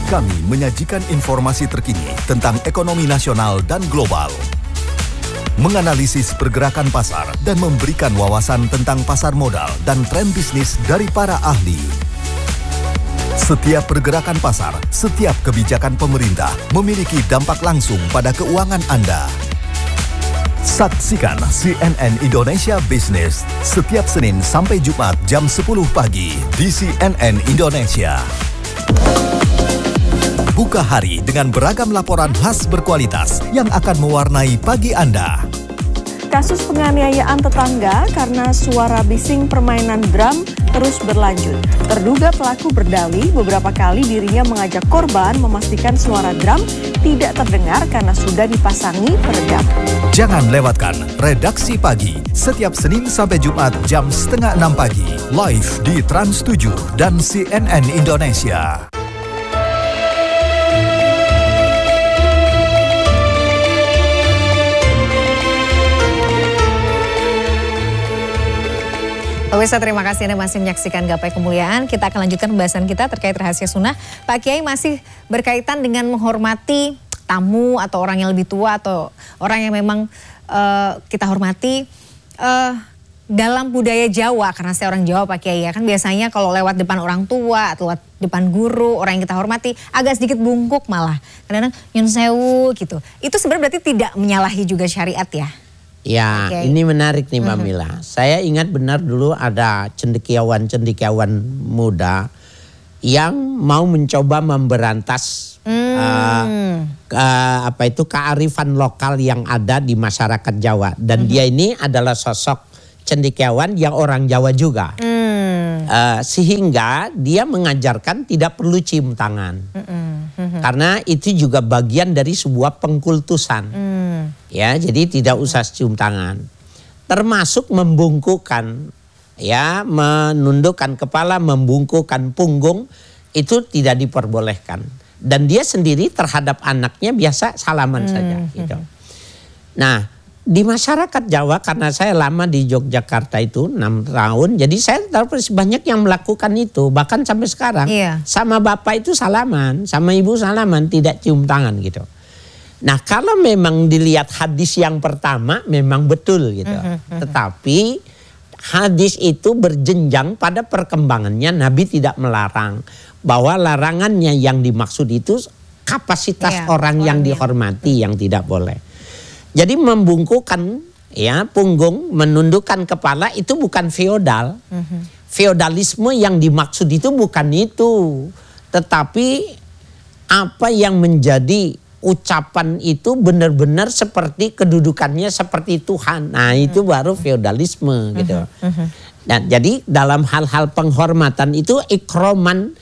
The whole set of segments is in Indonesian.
Kami menyajikan informasi terkini tentang ekonomi nasional dan global, menganalisis pergerakan pasar dan memberikan wawasan tentang pasar modal dan tren bisnis dari para ahli. Setiap pergerakan pasar, setiap kebijakan pemerintah memiliki dampak langsung pada keuangan Anda. Saksikan CNN Indonesia Business setiap Senin sampai Jumat jam 10 pagi di CNN Indonesia. Buka hari dengan beragam laporan khas berkualitas yang akan mewarnai pagi Anda. Kasus penganiayaan tetangga karena suara bising permainan drum terus berlanjut. Terduga pelaku berdalih beberapa kali dirinya mengajak korban memastikan suara drum tidak terdengar karena sudah dipasangi peredam. Jangan lewatkan Redaksi Pagi setiap Senin sampai Jumat jam 5:30 pagi live di Trans 7 dan CNN Indonesia. Pemirsa, terima kasih Anda masih menyaksikan Gapai Kemuliaan. Kita akan lanjutkan pembahasan kita terkait rahasia sunnah. Pak Kiai masih berkaitan dengan menghormati tamu atau orang yang lebih tua atau orang yang memang kita hormati. Dalam budaya Jawa, karena saya orang Jawa Pak Kiai ya, kan biasanya kalau lewat depan orang tua atau lewat depan guru, orang yang kita hormati agak sedikit bungkuk malah. Kadang-kadang nyun sewu gitu. Itu sebenarnya berarti tidak menyalahi juga syariat ya? Ya, okay. Ini menarik nih Mbak Mila. Saya ingat benar dulu ada cendekiawan muda yang mau mencoba memberantas kearifan lokal yang ada di masyarakat Jawa. Dan dia ini adalah sosok cendekiawan yang orang Jawa juga. Sehingga dia mengajarkan tidak perlu cium tangan. Karena itu juga bagian dari sebuah pengkultusan. Ya, jadi tidak usah cium tangan. Termasuk membungkukkan, ya, menundukkan kepala, membungkukkan punggung, itu tidak diperbolehkan. Dan dia sendiri terhadap anaknya biasa salaman saja gitu. Nah, di masyarakat Jawa, karena saya lama di Yogyakarta itu 6 tahun, jadi saya tahu banyak yang melakukan itu, bahkan sampai sekarang. Iya. Sama bapak itu salaman, sama ibu salaman, tidak cium tangan gitu. Nah, kalau memang dilihat hadis yang pertama memang betul gitu. Tetapi hadis itu berjenjang pada perkembangannya. Nabi tidak melarang, bahwa larangannya yang dimaksud itu kapasitas orang yang dihormati yang tidak boleh. Jadi membungkukkan ya punggung, menundukkan kepala itu bukan feodal. Feodalisme yang dimaksud itu bukan itu. Tetapi apa yang menjadi ucapan itu benar-benar seperti kedudukannya seperti Tuhan. Nah, itu baru feodalisme gitu. Nah, jadi dalam hal-hal penghormatan itu ikroman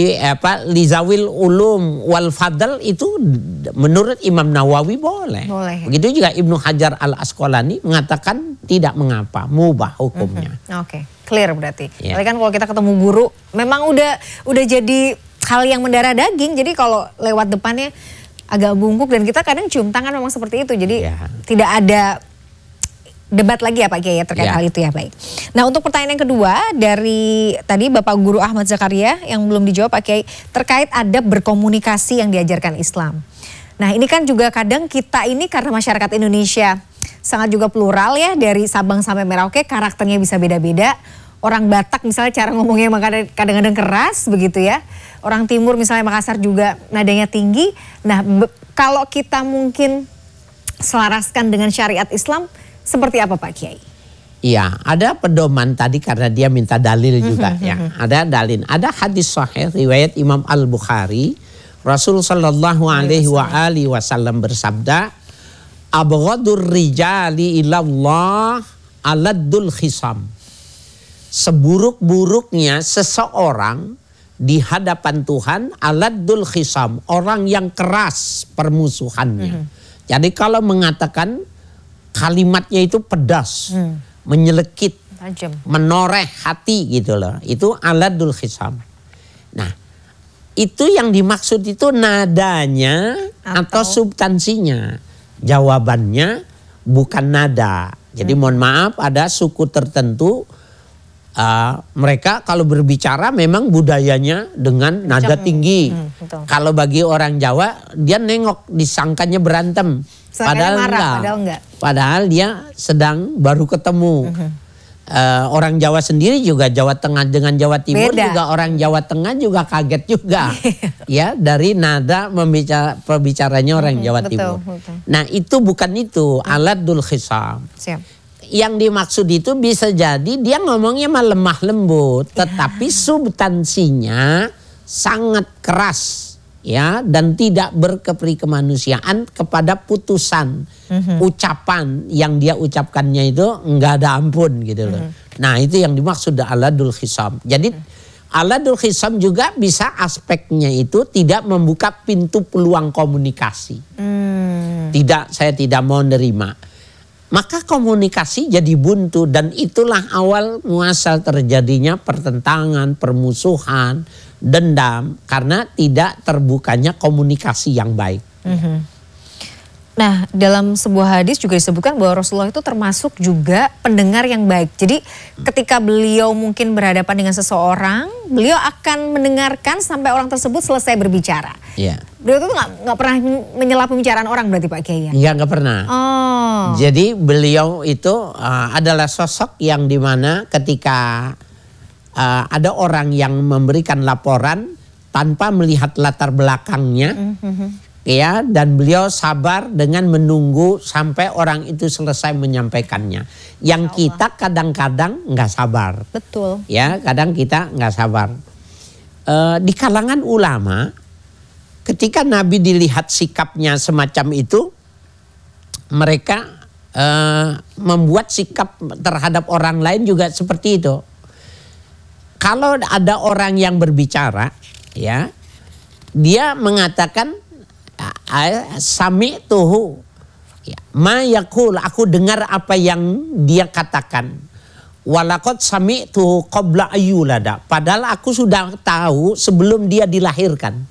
li zawil ulum wal fadl itu menurut Imam Nawawi boleh. Begitu juga Ibnu Hajar Al Asqalani mengatakan tidak mengapa, mubah hukumnya. Oke, clear berarti. Tapi kan kalau kita ketemu guru memang udah jadi hal yang mendarah daging. Jadi kalau lewat depannya agak bungkuk dan kita kadang cium tangan memang seperti itu. Jadi tidak ada debat lagi ya Pak Kiai terkait hal itu ya, baik. Nah, untuk pertanyaan yang kedua dari tadi Bapak Guru Ahmad Zakaria yang belum dijawab Pak Kiai terkait adab berkomunikasi yang diajarkan Islam. Nah, ini kan juga kadang kita ini karena masyarakat Indonesia sangat juga plural ya, dari Sabang sampai Merauke karakternya bisa beda-beda. Orang Batak misalnya cara ngomongnya kadang-kadang keras begitu ya. Orang Timur misalnya Makassar juga nadanya tinggi. Nah, kalau kita mungkin selaraskan dengan syariat Islam seperti apa Pak Kiai? Iya, ada pedoman tadi karena dia minta dalil juga ya. Ada dalil, ada hadis sahih riwayat Imam Al-Bukhari. Rasul sallallahu alaihi wasallam bersabda, "Abghadur rijali ilallah aladdul khisam." Seburuk-buruknya seseorang di hadapan Tuhan aladdul khisam, orang yang keras permusuhannya. Jadi kalau mengatakan kalimatnya itu pedas, menyelekit, tajam, menoreh hati gitu loh. Itu aladdul khisam. Nah, itu yang dimaksud itu nadanya atau substansinya. Jawabannya bukan nada. Jadi mohon maaf, ada suku tertentu mereka kalau berbicara memang budayanya dengan nada tinggi. Kalau bagi orang Jawa dia nengok disangkanya berantem. Padahal enggak. Padahal dia sedang baru ketemu. Orang Jawa sendiri juga Jawa Tengah dengan Jawa Timur beda. Juga orang Jawa Tengah juga kaget juga. Ya, dari nada perbicaranya orang Jawa Timur. Betul. Nah, itu bukan itu aladul khisam. Siap. Yang dimaksud itu bisa jadi dia ngomongnya mah lemah lembut, tetapi substansinya sangat keras, ya, dan tidak berkepri kemanusiaan kepada putusan ucapan yang dia ucapkannya itu enggak ada ampun gitu loh. Nah, itu yang dimaksud aladul khisam. Jadi aladul khisam juga bisa aspeknya itu tidak membuka pintu peluang komunikasi. Tidak, saya tidak mau nerima. Maka komunikasi jadi buntu dan itulah awal muasal terjadinya pertentangan, permusuhan, dendam karena tidak terbukanya komunikasi yang baik. Nah, dalam sebuah hadis juga disebutkan bahwa Rasulullah itu termasuk juga pendengar yang baik. Jadi ketika beliau mungkin berhadapan dengan seseorang, beliau akan mendengarkan sampai orang tersebut selesai berbicara. Iya. Beliau itu nggak pernah menyela pembicaraan orang berarti Pak Kiai? Iya, nggak pernah. Oh. Jadi beliau itu adalah sosok yang dimana ketika ada orang yang memberikan laporan tanpa melihat latar belakangnya. Ya, dan beliau sabar dengan menunggu sampai orang itu selesai menyampaikannya. Yang kita kadang-kadang nggak sabar. Betul. Ya, kadang kita nggak sabar. Di kalangan ulama, ketika Nabi dilihat sikapnya semacam itu, mereka membuat sikap terhadap orang lain juga seperti itu. Kalau ada orang yang berbicara, ya, dia mengatakan sami tuhu, ma yakul, aku dengar apa yang dia katakan. Walakot sami tuhu qabla ayyulada, padahal aku sudah tahu sebelum dia dilahirkan.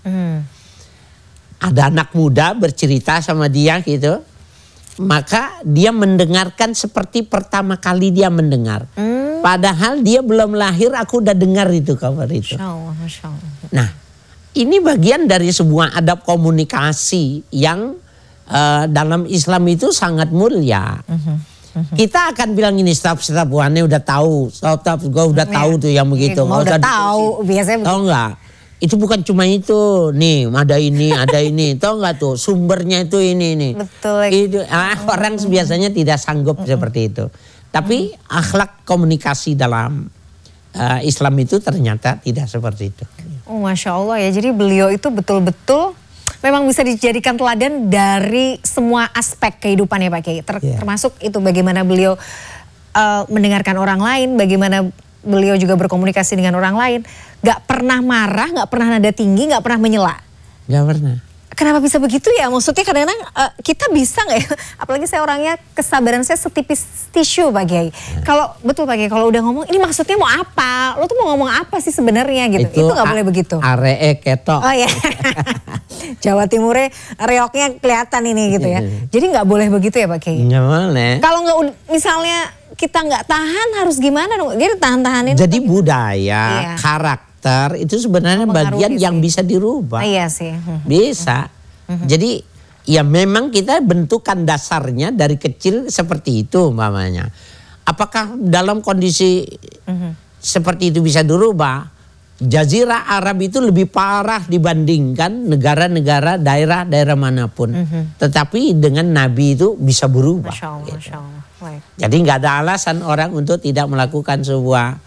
Ada anak muda bercerita sama dia gitu, maka dia mendengarkan seperti pertama kali dia mendengar. Padahal dia belum lahir, aku udah dengar itu kabar itu. Masya Allah. Nah, ini bagian dari sebuah adab komunikasi yang dalam Islam itu sangat mulia. Kita akan bilang ini stop buahnya udah tahu, stop gue udah tahu tuh yang begitu. Udah tahu biasanya. Tahu nggak? Itu bukan cuma itu, nih ada ini, tahu nggak tuh sumbernya itu ini nih. Betul. Itu orang biasanya tidak sanggup seperti itu. Tapi akhlak komunikasi dalam Islam itu ternyata tidak seperti itu. Oh, Masya Allah ya, jadi beliau itu betul-betul memang bisa dijadikan teladan dari semua aspek kehidupan ya Pak Kiai. Termasuk itu bagaimana beliau mendengarkan orang lain, bagaimana beliau juga berkomunikasi dengan orang lain. Gak pernah marah, gak pernah nada tinggi, gak pernah menyela. Gak pernah. Kenapa bisa begitu ya? Maksudnya kadang-kadang kita bisa nggak ya? Apalagi saya orangnya kesabaran saya setipis tisu Pak Kiai. Kalau betul Pak Kiai, kalau udah ngomong ini maksudnya mau apa? Lo tuh mau ngomong apa sih sebenarnya gitu? Itu nggak boleh begitu. Aree ketok. Oh ya, Jawa Timurnya reoknya kelihatan ini gitu ya. Jadi nggak boleh begitu ya Pak Kiai? Nggak boleh. Kalau nggak misalnya kita nggak tahan harus gimana dong? Dia tahan-tahanin. Jadi budaya, karakter itu sebenarnya bagian yang bisa dirubah. Iya sih. Bisa. Jadi ya memang kita bentukan dasarnya dari kecil seperti itu umpamanya. Apakah dalam kondisi seperti itu bisa dirubah? Jazirah Arab itu lebih parah dibandingkan negara-negara daerah-daerah manapun. Tetapi dengan Nabi itu bisa berubah. Masya Allah, gitu. Masya Allah. Jadi nggak ada alasan orang untuk tidak melakukan sebuah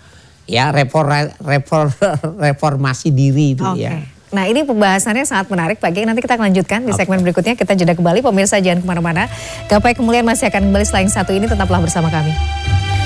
reformasi diri itu ya. Nah, ini pembahasannya sangat menarik Pak Kiai. Nanti kita akan lanjutkan di segmen berikutnya. Kita jeda kembali, pemirsa jangan kemana-mana. Gapai Kemuliaan masih akan kembali selain satu ini, tetaplah bersama kami.